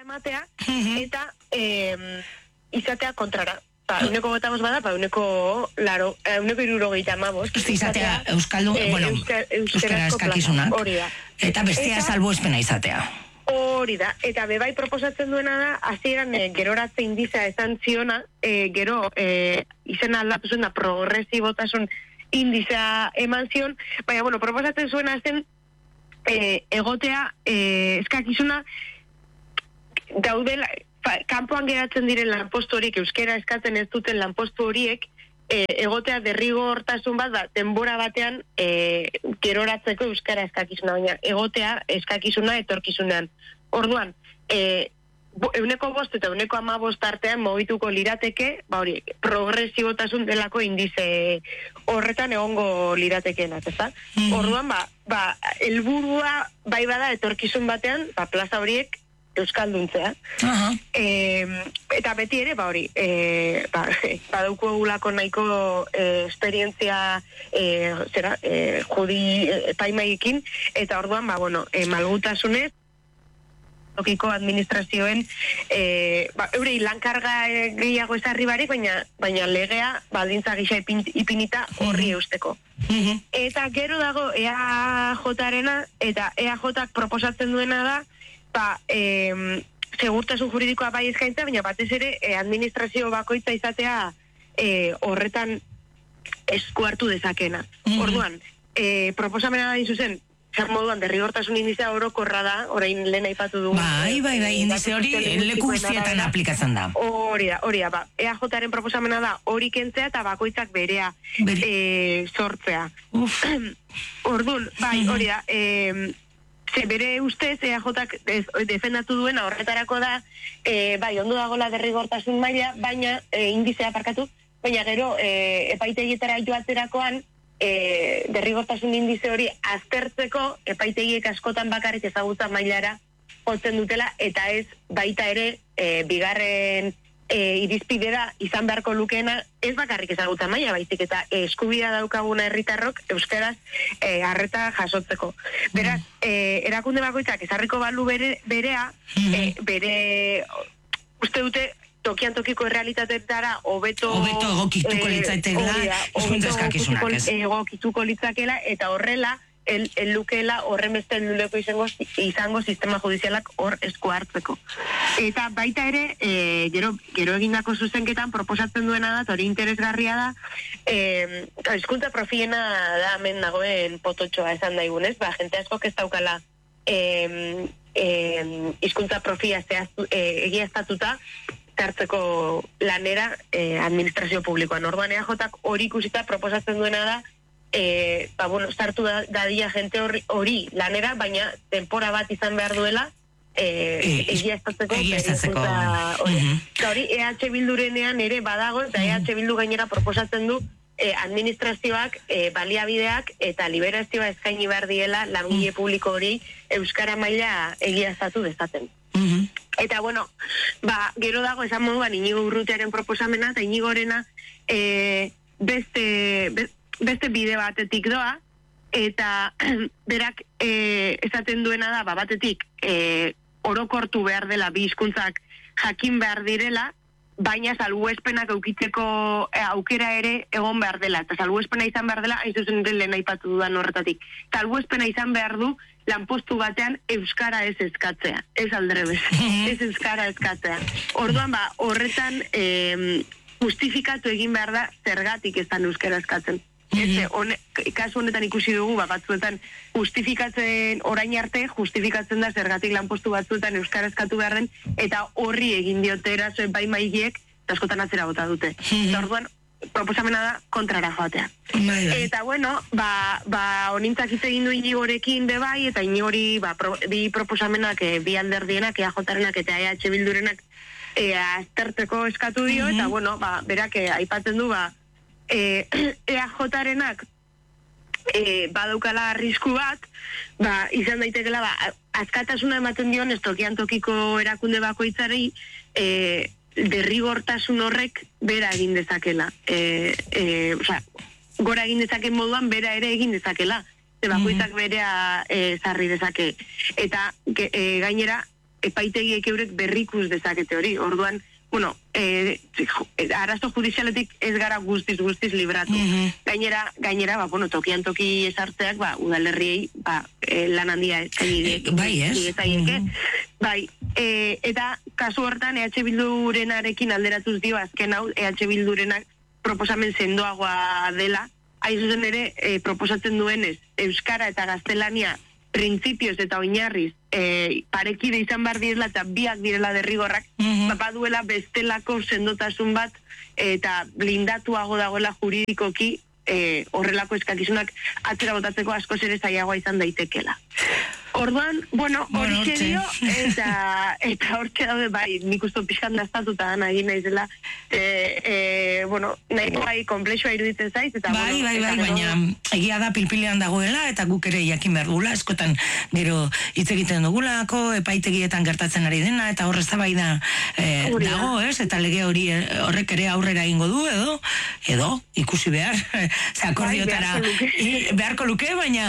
ematea, eta izatea kontrara. Uneko gotamos bada, uneko 75. Izatea euskaldun, euskara eskakizunak. Eta bestea salbuespena izatea. Hori da, eta bebai proposatzen duena da, hasieran geroratze indiza esan ziona, gero izena aldatu zuen da progresibotasun indiza eman zion, baina, proposatzen zuena zen egotea eskakizuna daudela, kanpoan geratzen diren lanpostu horiek, euskera eskatzen ez duten lanpostu horiek, egotea derrigortasun bat, denbora batean geroratzeko euskara eskakizuna, baina egotea eskakizuna etorkizunean. Orduan, 5% eta 15% artean mogituko lirateke, progresibotasun delako indize horretan egongo liratekenak, ezta? Orduan, helburua bai bada etorkizun batean, plaza horiek euskalduntzea. Eta beti ere, badauko egulako nahiko esperientzia judi epaimaikin, eta orduan, malgutasunez, tokiko administrazioen eurei lankarga gehiago ezarri barik, baina legea baldintza gisa ipinita horri eusteko. Eta gero dago EAJ-arena, eta EAJ-ak proposatzen duena da, segurtasun juridikoa bai eskaintza, baina batez ere administrazio bakoitza izatea horretan esku hartu dezakena. Orduan, proposamena da zuzen, zer moduan derrigortasun indizea orokorra da, orain lehen aipatu dugu. Bai, indize hori leku guztietan aplikatzen da. Hori da, EAJ-aren proposamena da hori kentzea eta bakoitzak berea sortzea. Orduan, hori da, bere ustez EAJ-ak defendatu duena horretarako da, ondo dagoela derrigortasun maila, baina indizea parkatu, baina gero epaitegietara joatzerakoan derrigortasun indize hori aztertzeko epaitegiek askotan bakarrik ezagutza mailara jotzen dutela, eta ez baita ere bigarren irizpidera izan beharko lukeena ez bakarrik ezagutza maila, baizik eta eskubidea daukaguna herritarrok euskaraz arreta jasotzeko. Beraz, erakunde bakoitzak ezarriko balu berea, bere uste dute tokian tokiko errealitateetara hobeto egokituko litzakela, hizkuntza eskakizunak, ez? Egokituko litzakela, eta horrela lukeela horren beste helduko izango sistema judizialak hor esku hartzeko. Eta baita ere, gero egindako zuzenketan proposatzen duena da, hori interesgarria da, hizkuntza profiena da hemen nagoen pototxoa esan daigunez, jente askok ez daukala hizkuntza profia egiaztatuta hartzeko lanera administrazio publikoan. Orduan EAJ-ak hori ikusita proposatzen duena da, sartu dadila jente hori lanera, eta denpora bat izan behar duela egiaztatzeko. Hori EH Bildurenean ere badago, eta EH Bildu gainera proposatzen du administrazioak, baliabideak eta liberazioa eskaini behar diela langile publiko hori euskara maila egiaztatu dezaten. Eta, gero dago esan moduan Inigo Urrutiaren proposamena, eta Inigorena beste bide batetik doa, eta berak esaten duena da, batetik orokortu behar dela, bi hizkuntzak jakin behar direla, baina salbuespenak eukitzeko aukera ere egon behar dela, eta salbuespena izan behar dela, hain zuzen lehen aipatu dudan horretatik. Salbuespena izan behar du lanpostu batean euskara ez eskatzea, ez aldrebez, ez euskara eskatzea. Orduan, horretan justifikatu egin behar da zergatik ez dan euskara eskatzen. Kasu honetan ikusi dugu, batzuetan justifikatzen, orain arte, justifikatzen da zergatik lanpostu batzuetan euskara eskatu behar den, eta horri egin diote erasoen bai maigiek, eta askotan atzera bota dute. Orduan, proposamena da kontrara joatea. Eta honintzak hitz egin du Inigorekin bebai, eta Inigori bi proposamenak, bi alderdienak, EAJ-arenak eta EH Bildurenak aztertzeko eskatu dio, eta berak aipatzen du EAJ-arenak badaukala arrisku bat, izan daitekela askatasuna ematen dion ez tokian tokiko erakunde bakoitzari derrigortasun horrek bera egin dezakela. Gora egin dezaken moduan bera ere egin dezakela. Bakoitzak berea zarri dezake. Eta gainera epaitegiek eurek berrikus dezakete hori. Orduan, bueno, arazo judizialetik ez gara guztiz libratu. Gainera, ba, bueno, tokian toki esartzeak, ba, udalerriei, ba, lan handia bai, ez? Bai, eta kasu hortan EH Bildurenarekin alderatuz dio, azken hau, EH Bildurenak proposamen sendoagoa dela, hain zuzen ere, proposatzen duenez, euskara eta gaztelania printzipioz eta oinarriz parekide izan behar direla eta biak direla derrigorrak, baduela bestelako sendotasun bat eta blindatuago dagoela juridikoki horrelako eskakizunak atzera botatzeko askoz ere zailagoa izan daitekela. Orduan, bueno, hori dio, eta hortxe daude, bai, nik uste pixkan daztatuta nahi naizela, bueno, nahi bai, komplexua iruditzen zaiz, eta bai, baina egia da pilpilean dagoela, eta guk ere jakin behar dugula, eskotan gero hitz egiten dugulako, epaitegietan gertatzen ari dena, eta horrez da bai da dago, ez, eta lege hori horrek ere aurrera egingo du, edo, ikusi behar, ze akordiotara, beharko luke, baina,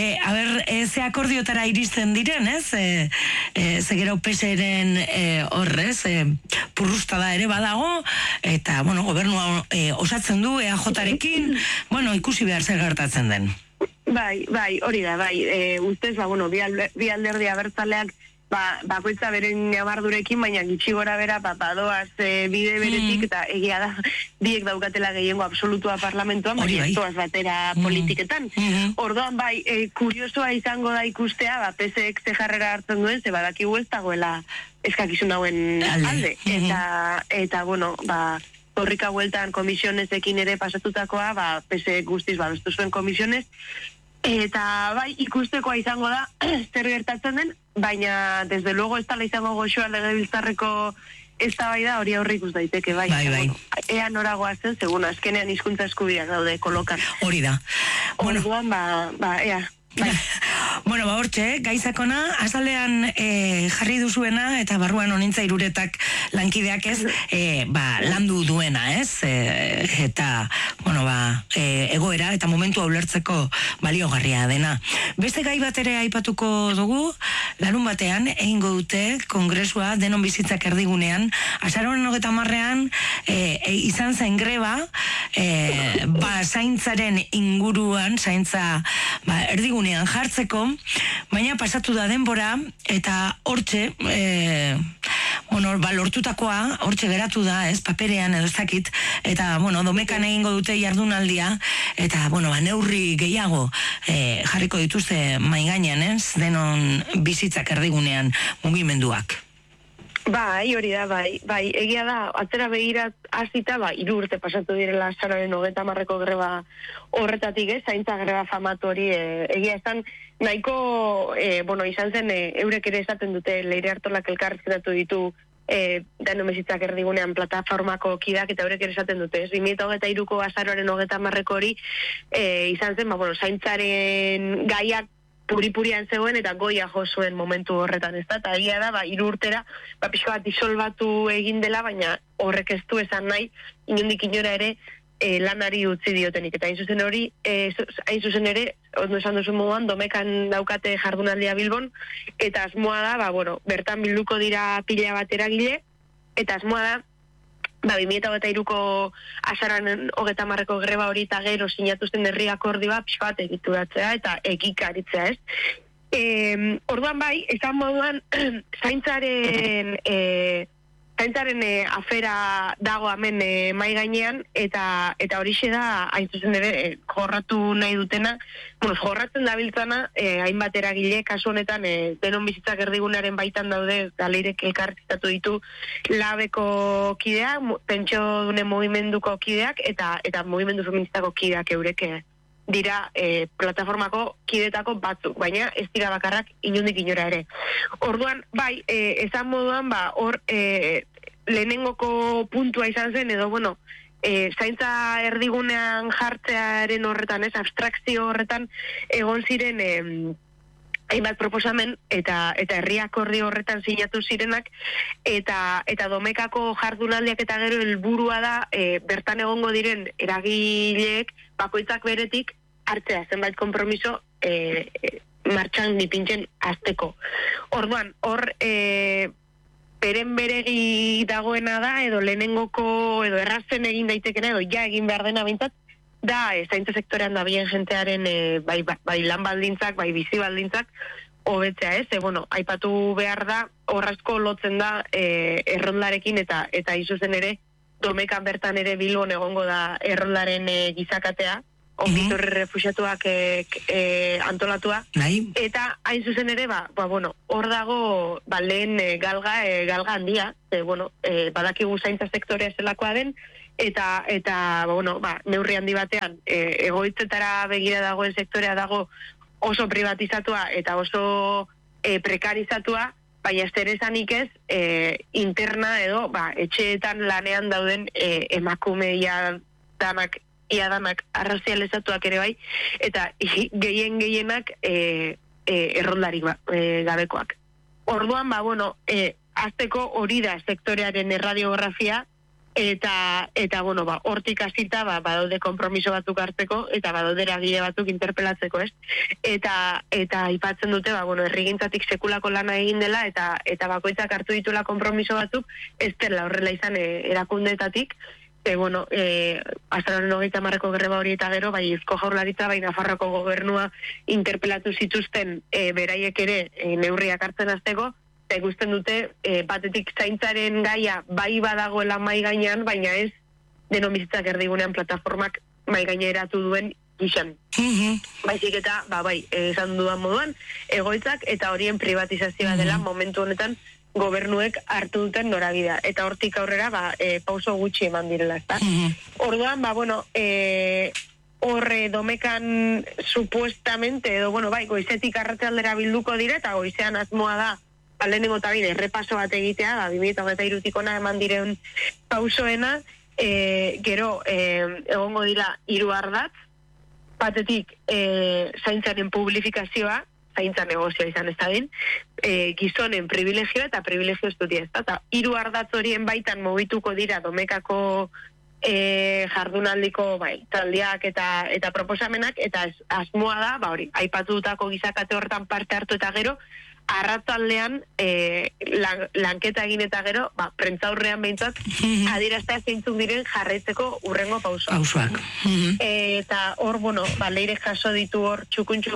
ze akordiotara iristen diren, ez? Ze gero PSren horrez, purrusta da ere badago, eta, bueno, gobernua osatzen du EAJ-arekin, bueno, ikusi behar zer gertatzen den. Bai, hori da, bai, ustez, ba, bueno, bi alderdi abertzaleak bakoitza beren nabardurekin, baina gitxi gora bera, badoaz bide beretik, eta egia da, biek daukatela gehiengo absolutua parlamentuan, baina toaz batera politiketan. Orduan, bai, kuriosoa izango da ikustea, PSek ze jarrera hartzen duen, ze badakigu ez dagoela eskakizun hauen alde. Eta, bueno, horrika hueltan komisionezekin ere pasatutakoa, PSek guztiz babestu zuen komisionez, eta bai, ikustekoa izango da, zer gertatzen den, baina, desde luego, ez tala izango goxoa legebiltzarreko eztabaida hori aurre ikus daiteke, bai. Ea noragoa zen, segun, azkenean hizkuntza eskubiak daude kolokan. Hori da. Orduan, ea. Bai. Bueno, hortxe, gaizakona, azalean jarri duzuena, eta barruan honintza iruretak lankideak ez, landu duena, ez? Eta, bueno, egoera, eta momentu ulertzeko baliogarria dena. Beste gai bat ere aipatuko dugu, larun batean, egingo dute, kongresua, denon bizitzak erdigunean, azaroan 30ean, izan zen greba, zaintzaren inguruan, zaintza, erdigunean, jartzeko, baina pasatu da denbora, eta hortxe, lortutakoa, hortxe geratu da, ez, paperean edo ez dakit, eta, domekan egingo dute jardunaldia, eta, neurri gehiago jarriko dituzte maigainean, ez, denon bizitzak erdigunean mugimenduak. Bai, hori da, bai, egia da, atzera begirat hasita, 3 urte pasatu direla azaroaren 30eko greba horretatik, zaintza greba famatu hori, egia esan, nahiko, izan zen, eurek ere esaten dute, Leire Artolak elkarrizketatu ditu, denon bizitzak erdigunean plataformako kidak, eta eurek ere esaten dute, 2023ko azaroaren 30eko hori, izan zen, zaintzaren gaiak, puripurian zegoen eta goia jo zuen momentu horretan, ez da? Eta egia da, 3 urtera, pixka bat disolbatu egin dela, baina horrek ez du esan nahi, inondik inora ere, lanari utzi diotenik. Eta hain zuzen ere, ondo esan duzu moduan, domekan daukate jardunaldia Bilbon, eta asmoa da, bertan bilduko dira pila bat eragile, eta asmoa da, 2023ko azaroan 30eko greba hori eta gero sinatu zen herri akordioa pixka bat egituratzea eta egikaritzea, ez? Orduan bai, esan moduan, zaintzaren afera dago hemen mai gainean, eta horixe da, hain zuzen ere, jorratu nahi dutena, jorratzen dabiltzana, hainbat eragile, kasu honetan, denon bizitzak erdigunearen baitan daude, Leirek elkarrizketatu ditu labeko kideak, pentsio-dunen mugimenduko kideak, eta mugimendu feministako kideak eureke dira plataformako kidetako batzuk, baina ez dira bakarrak inondik inora ere. Orduan, bai, esan moduan, hor lehenengoko puntua izan zen, edo, zaintza erdigunean jartzearen horretan, ez, abstrakzio horretan egon ziren hainbat proposamen eta herri akordio horretan sinatu zirenak, eta domekako jardunaldiak eta gero helburua da bertan egongo diren eragileek bakoitzak beretik hartzea zenbait konpromiso martxan dipintzen azteko. Orduan, hor beren beregi dagoena da, edo lehenengoko, edo errazen egin daitekena, edo ja egin behar dena bintzat, da, zaintza sektorean da bien jentearen bai lan baldintzak, bai bizi baldintzak, hobetzea ez, aipatu behar da, horrazko lotzen da erroldarekin eta izuzen ere, Domekan bertan ere Bilbon egongo da erroldaren gizakatea, ongitorri refuxiatuak antolatua, eta hain zuzen ere, hor dago lehen galga handia, badakigu zaintza sektorea zelakoa den, eta neurri handi batean, egoitzetara begira dagoen sektorea dago oso privatizatua eta oso prekarizatua, baina zer esanik ez, interna edo, etxeetan lanean dauden emakume iadanak arrazializatuak ere bai, eta gehienak erroldarik gabekoak. Orduan, azteko hori da sektorearen erradiografia, eta hortik hasita badaude konpromiso batzuk hartzeko, eta badaude eragile batzuk interpelatzeko, ez? Eta aipatzen dute, herrigintzatik sekulako lana egin dela, eta bakoitzak hartu ditula konpromiso batzuk, ez dela horrela izan erakundeetatik, azaroaren 30ko greba hori eta gero, bai Eusko Jaurlaritza, bai Nafarroko gobernua interpelatu zituzten beraiek ere neurriak hartzen hasteko, eta ikusten dute, batetik zaintzaren gaia bai badagoela mai gainean, baina ez denomizitzak erdigunean plataformak mai gaineratu duen gizan. Baizik eta, esan dudan moduan, egoitzak eta horien privatizazioa dela momentu honetan gobernuek hartu duten norabidea. Eta hortik aurrera, pauso gutxi eman direla, ezta? Orduan, horre Domekan supuestamente, edo, goizetik arratsaldera bilduko dira, eta goizean asmoa da, lehenengo eta bide, errepaso bat egitea, 2023 ona eman diren pausoena, gero, egongo dira 3 ardatz, batetik, zaintzaren publifikazioa, zaintza negozioa izan ez da din, gizonen privilegioa eta privilegio estudia ez da. Eta 3 ardatz horien baitan mugituko dira Domekako jardunaldiko taldeak eta proposamenak, eta asmoa da, aipatutako gizakate hortan parte hartu eta gero, arratzaldean lanketa egin eta gero, prentzaurrean behintzat, adieraztea zeintzuk diren jarraitzeko urrengo pausoak. Eta hor, leire jaso ditu hor txukun,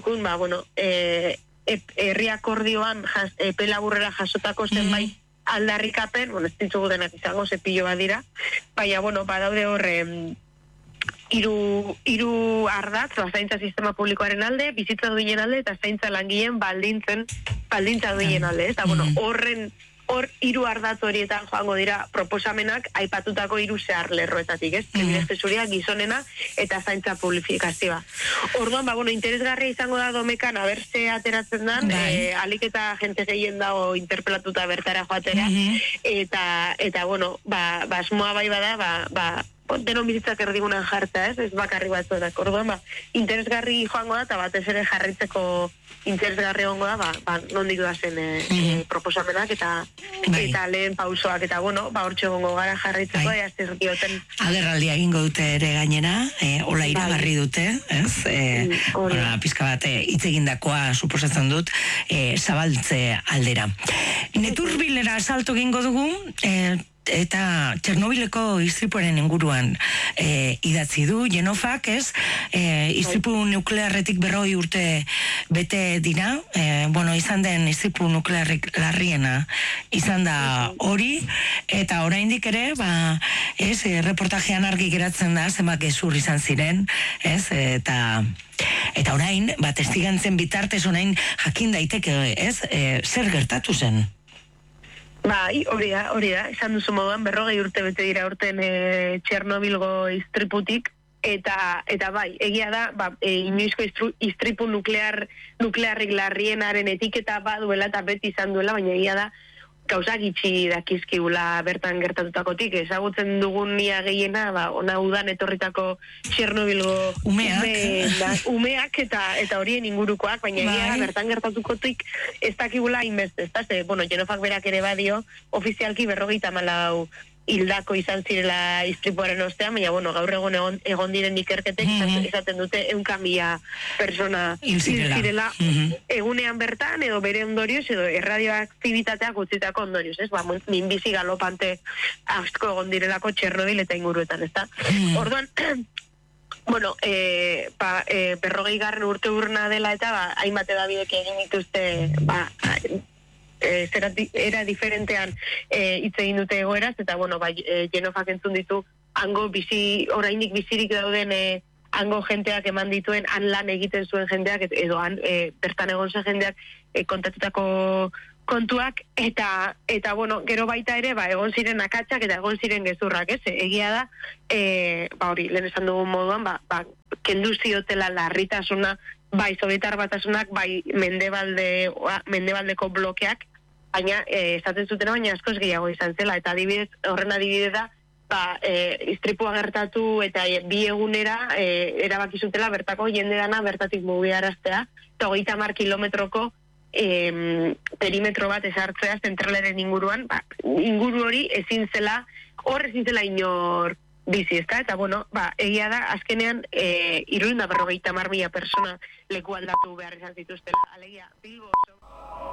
herri akordioan epe laburrera jasotako zenbait aldarrikapen, ez ditugu denak izango, zepillo bat dira, baina, badaude hor hiru ardatz, zaintza sistema publikoaren alde, bizitza duinen alde, eta zaintza langileen baldintza duinen alde. Eta, hor 3 ardatz horietan joango dira proposamenak aipatutako 3 zehar lerroetatik, ez? Privilegio gizonena eta zaintza publifikazioa. Orduan, interesgarria izango da Domekan, abertze ateratzen dan, alik eta jente gehien dago interpelatuta bertara joatera, eta asmoa bai bada, denomizitzak erdigunan jartza, ez bakarri batzuetak. Orduan, interesgarri joango da, eta batez ere jarritzeko interesgarri hongo da, nondik da zen proposamenak, eta lehen pausoak, eta hortxe gongo gara jarritzeko, eazter dioten. Agerraldia egingo dute ere gainera, hola iragarri dute, ez? Pizka bat, hitz egindakoa suposatzen dut, zabaltze aldera. Neturbilera salto egingo dugu, eta Txernobileko istripuaren inguruan idatzi du, Jenofak, ez? Istripu nuklearretik 40 urte bete dira, izan den istripu nuklearrik larriena izan da hori, eta oraindik ere, reportajean argi geratzen da, zenbat gezur izan ziren, ez? Eta orain, testigantzen bitartez orain jakin daiteke, ez? Zer gertatu zen? Hori da, esan duzu moduan, 40 urte bete dira urten Txernobilgo istriputik, eta egia da, inoizko istripu nuklearrik larrienaren etiketa baduela eta beti izan duela, baina egia da, gauza gitxi dakizkigula bertan gertatutakotik, ezagutzen dugun nia gehiena, ona udan etorritako Txernobilgo umeak eta horien ingurukoak, baina egia da bertan gertatukotik ez dakigula inbeste, ez da, Jenofak berak ere badio, ofizialki 54 hildako izan zirela istripuaren ostean, baina, bueno, gaur egon diren ikerketek izaten dute 100.000 persona hil zirela egunean bertan, edo bere ondorioz, edo erradioaktibitateak utzitako ondorioz, ez? Minbizi galopante asko egon direlako Txernobil eta inguruetan, ez da? Orduan, bueno, 40. urte urna dela eta hainbat edabidek egin dituzte era diferentean hitz egin dute egoeraz, eta bueno, Jenofak entzun ditu hango orainik bizirik dauden hango jenteak eman dituen, han lan egiten zuen jendeak, edo han bertan egon zen jendeak kontatutako kontuak, eta bueno, gero baita ere, egon ziren akatsak eta egon ziren gezurrak, ez? Egia da, hori, lehen esan dugun moduan, kendu ziotela larritasuna, bai Sobietar Batasunak, bai mendebaldeko blokeak, baina esaten zutena, baina askoz gehiago izan zela, eta horren adibidez da, istripua gertatu eta bi egunera erabaki zutela bertako jende dana bertatik mugiaraztea, eta 30 kilometroko perimetro bat ezartzea zentralaren inguruan, inguru hori ezin zela inor bizi, ezta? Eta bueno, egia da, azkenean 350.000 persona leku aldatu behar izan zituztela, alegia, Bilbo